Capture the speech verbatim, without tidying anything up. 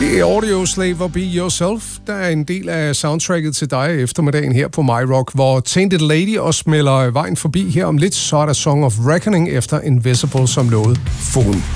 Det er Audioslave og Be Yourself, der er en del af soundtracket til dig eftermiddagen her på MyRock, hvor Tainted Lady også smelter vejen forbi her om lidt, så er der Song of Reckoning efter Invisible som noget. Phone.